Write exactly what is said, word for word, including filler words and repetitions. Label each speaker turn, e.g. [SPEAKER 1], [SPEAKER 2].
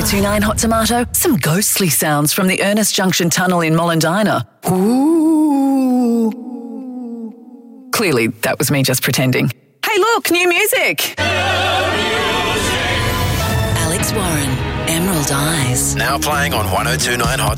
[SPEAKER 1] two nine Hot Tomato, some ghostly sounds from the Ernest Junction Tunnel in Mollendina. Ooh. Clearly, that was me just pretending. Hey, look, new music.
[SPEAKER 2] Alex Warren, Emerald Eyes.
[SPEAKER 3] Now playing on one oh two nine Hot